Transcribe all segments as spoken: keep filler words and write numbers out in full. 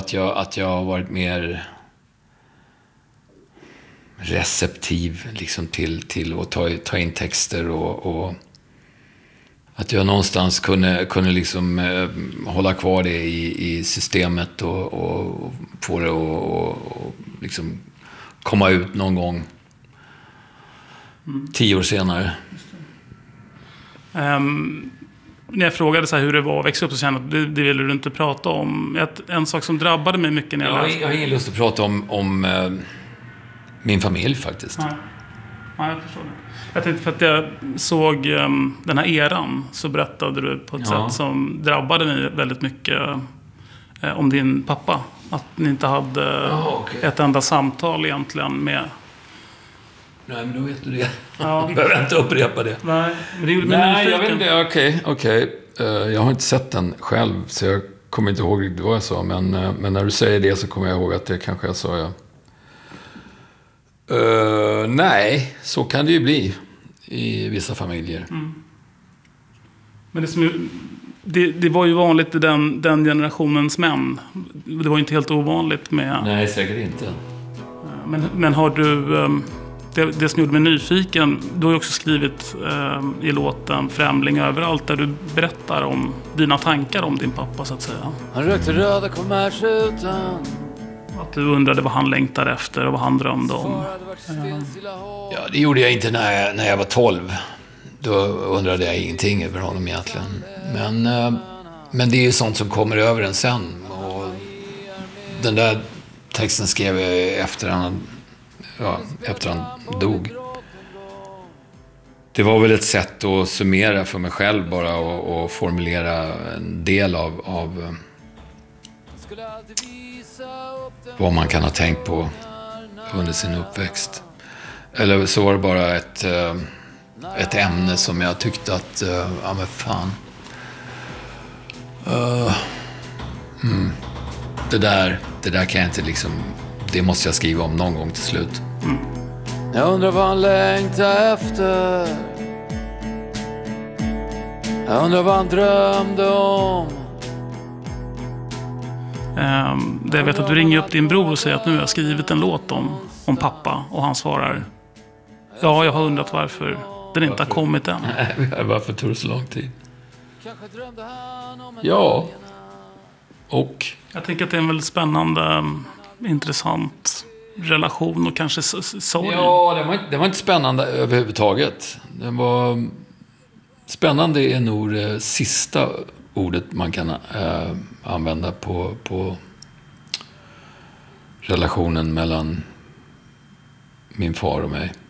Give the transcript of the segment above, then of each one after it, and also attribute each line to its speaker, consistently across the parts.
Speaker 1: att jag, att jag har varit mer receptiv liksom till, till att ta, ta in texter och, och att jag någonstans kunde, kunde liksom eh, hålla kvar det i, i systemet och, och få det att och, och liksom komma ut någon gång mm. tio år senare.
Speaker 2: Um, när jag frågade så här hur det var att växa upp så kände jag att det, det ville du inte prata om. Ett, en sak som drabbade mig mycket när jag
Speaker 1: jag,
Speaker 2: läste.
Speaker 1: Jag har ingen lust att prata om, om eh, min familj faktiskt.
Speaker 2: Nej. Ja, jag förstår det. Jag tänkte för att jag såg um, den här eran så berättade du på ett
Speaker 1: ja.
Speaker 2: sätt som drabbade mig väldigt mycket eh, om din pappa. Att ni inte hade
Speaker 1: ja, okay.
Speaker 2: ett enda samtal egentligen med...
Speaker 1: Nej, men då vet du det.
Speaker 2: Ja.
Speaker 1: Jag behöver inte upprepa det.
Speaker 2: Nej, men det gjorde mig
Speaker 1: Nej,
Speaker 2: nyfiken.
Speaker 1: jag vet inte. Okej, okej. Uh, jag har inte sett den själv, så jag kommer inte ihåg riktigt vad jag sa. Men, uh, men när du säger det så kommer jag ihåg att det kanske jag sa, ja. Uh, nej, så kan det ju bli i vissa familjer. Mm.
Speaker 2: Men det, som, det, det var ju vanligt i den, den generationens män. Det var ju inte helt ovanligt med...
Speaker 1: Nej, säkert inte.
Speaker 2: Men, men har du... Det, det som gjorde mig nyfiken, du har ju också skrivit eh, i låten Främling överallt, där du berättar om dina tankar om din pappa, så att säga.
Speaker 1: Han rökte röda kommers utan...
Speaker 2: Att du undrade vad han längtade efter och vad han drömde om.
Speaker 1: Ja, det gjorde jag inte när jag, när jag var tolv. Då undrade jag ingenting över honom egentligen. Men, men det är ju sånt som kommer över en sen. Och den där texten skrev jag efter han, ja, efter han dog. Det var väl ett sätt att summera för mig själv bara och, och formulera en del av... av vad man kan ha tänkt på under sin uppväxt. Eller så var det bara ett, ett ämne som jag tyckte att, ja men fan. Uh, mm, det, där, det där kan jag inte liksom, det måste jag skriva om någon gång till slut. Mm. Jag undrar vad han längtar efter. Jag undrar vad han drömde om.
Speaker 2: Um, där jag vet att du ringer upp din bror och säger att nu har jag skrivit en låt om, om pappa. Och han svarar: ja, jag har undrat varför den inte har kommit än.
Speaker 1: Varför tog det så lång tid? Ja. Och?
Speaker 2: Jag tänker att det är en väldigt spännande, intressant relation och kanske sorg.
Speaker 1: Ja, det var, det var inte spännande överhuvudtaget. Det var... Spännande är nog det sista ordet man kan äh, använda på, på relationen mellan min far och mig.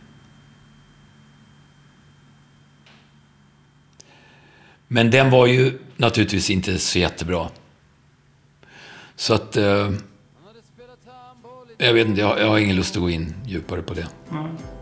Speaker 1: Men den var ju naturligtvis inte så jättebra. Så att äh, jag vet inte, jag, jag har ingen lust att gå in djupare på det.
Speaker 2: Mm.